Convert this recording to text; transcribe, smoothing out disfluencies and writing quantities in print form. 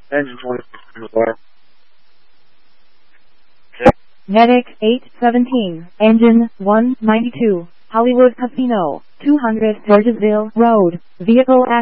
Engine 26. Medic 817, Engine 192, Hollywood Casino, 200 Georgesville Road, Vehicle